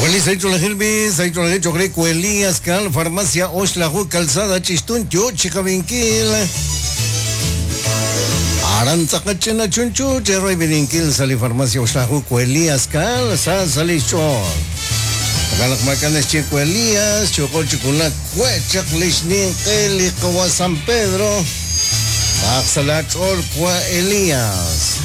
Saito la Helvi, Saito la Hecho Greco Elías, Cal, Farmacia Oshlahu, Calzada Chistun, Yochica Vinquil. Aranzacachena Chunchu, Cherry Vinquil, Sali Farmacia Oshlahu, Elías, Cal, Sali Shor. Galak Macanes Chico Elías, Chocolchicula, Cuechak Lishnin, Eli, San Pedro. Axalachor, Elías.